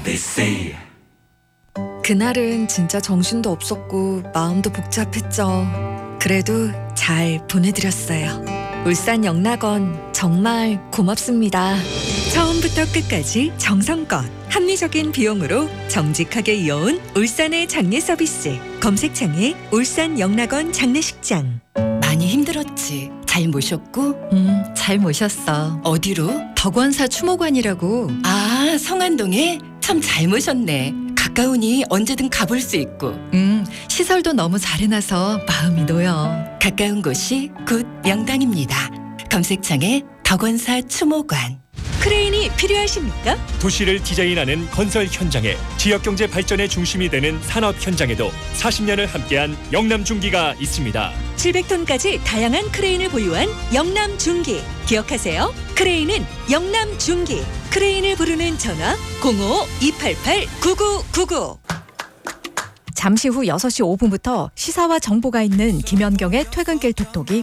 they say. 그날은 진짜 정신도 없었고 마음도 복잡했죠. 그래도 잘 보내드렸어요. 울산 영락원 정말 고맙습니다. 처음부터 끝까지 정성껏 합리적인 비용으로 정직하게 이어온 울산의 장례 서비스. 검색창에 울산 영락원 장례식장. 많이 힘들었지. 잘 모셨고? 잘 모셨어. 어디로? 덕원사 추모관이라고. 아, 성안동에? 참 잘 모셨네. 가까우니 언제든 가볼 수 있고. 시설도 너무 잘 해놔서 마음이 놓여. 가까운 곳이 곧 명당입니다. 검색창에 덕원사 추모관. 크레인이 필요하십니까? 도시를 디자인하는 건설 현장에 지역경제 발전의 중심이 되는 산업 현장에도 40년을 함께한 영남중기가 있습니다. 700톤까지 다양한 크레인을 보유한 영남중기. 기억하세요. 크레인은 영남중기. 크레인을 부르는 전화 055-288-9999. 잠시 후 6시 5분부터 시사와 정보가 있는 김연경의 퇴근길 톡톡이